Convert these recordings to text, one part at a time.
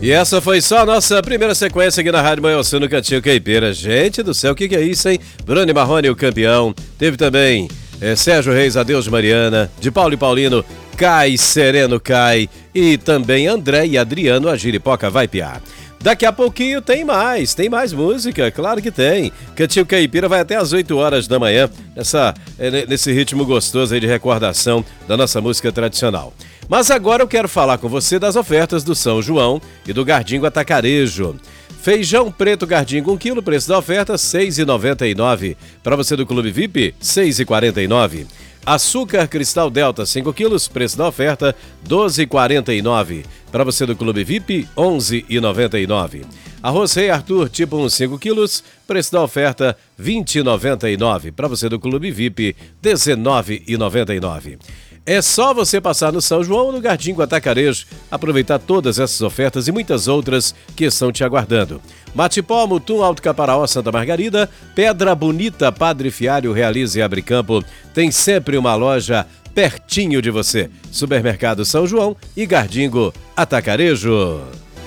E essa foi só a nossa primeira sequência aqui na Rádio Manhuaçu no Cantinho Caipira. Gente do céu, o que é isso, hein? Bruno Marrone, o campeão. Teve também Sérgio Reis, Adeus Mariana. De Paulo e Paulino, Cai, Sereno Cai. E também André e Adriano, a Giripoca vai piar. Daqui a pouquinho tem mais música, claro que tem. Cantinho Caipira vai até às 8 horas da manhã, nesse ritmo gostoso aí de recordação da nossa música tradicional. Mas agora eu quero falar com você das ofertas do São João e do Gardingo Atacarejo. Feijão preto Gardingo 1 kg, preço da oferta R$ 6,99. Para você do Clube VIP, R$ 6,49. Açúcar Cristal Delta 5 quilos, preço da oferta R$ 12,49. Para você do Clube VIP, R$ 11,99. Arroz Rei Arthur tipo 1 5 quilos, preço da oferta R$ 20,99. Para você do Clube VIP, R$ 19,99. É só você passar no São João ou no Gardingo Atacarejo, aproveitar todas essas ofertas e muitas outras que estão te aguardando. Matipó, Mutum, Alto Caparaó, Santa Margarida, Pedra Bonita, Padre Fiário, Realize e Abre Campo. Tem sempre uma loja pertinho de você. Supermercado São João e Gardingo Atacarejo.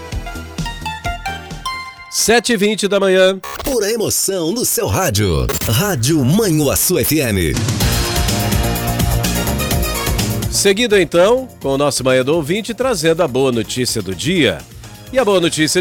7h20 da manhã. Pura emoção no seu rádio. Rádio Manhuaçu FM. Seguido então, com o nosso Manhã do Ouvinte, trazendo a boa notícia do dia. E a boa notícia